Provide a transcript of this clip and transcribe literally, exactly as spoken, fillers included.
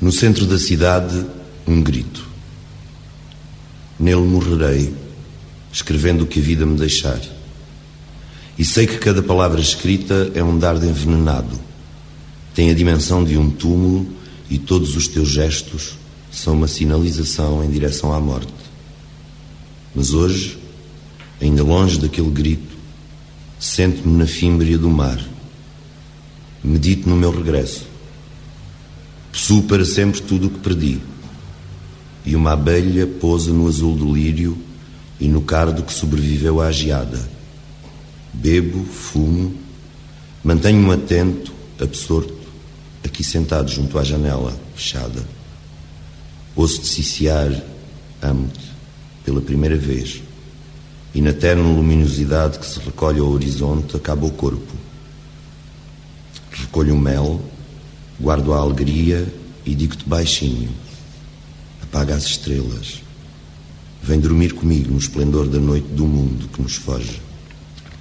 No centro da cidade, um grito. Nele morrerei, escrevendo o que a vida me deixar. E sei que cada palavra escrita é um dardo envenenado. Tem a dimensão de um túmulo e todos os teus gestos são uma sinalização em direção à morte. Mas hoje, ainda longe daquele grito, sento-me na fímbria do mar. Medito no meu regresso. Possuo para sempre tudo o que perdi. E uma abelha pousa no azul do lírio e no cardo que sobreviveu à geada. Bebo, fumo, mantenho-me atento, absorto, aqui sentado junto à janela, fechada. Ouço-te ciciar, amo-te, pela primeira vez. E na terna luminosidade que se recolhe ao horizonte acaba o corpo. Recolho o mel, guardo a alegria e digo-te baixinho: apaga as estrelas. Vem dormir comigo no esplendor da noite do mundo que nos foge.